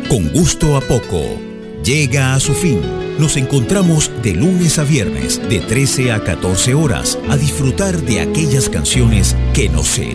Con gusto a poco. Llega a su fin. Nos encontramos de lunes a viernes, de 13 a 14 horas, a disfrutar de aquellas canciones que nos serían